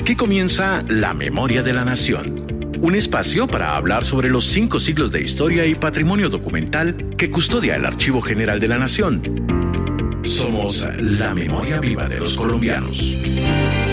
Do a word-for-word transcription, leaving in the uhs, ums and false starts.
Aquí comienza La Memoria de la Nación, un espacio para hablar sobre los cinco siglos de historia y patrimonio documental que custodia el Archivo General de la Nación. Somos la memoria viva de los colombianos.